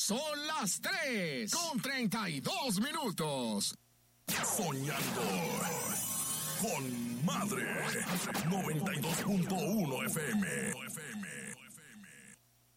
Son las 3:32. Soñando con Madre 92.1 FM.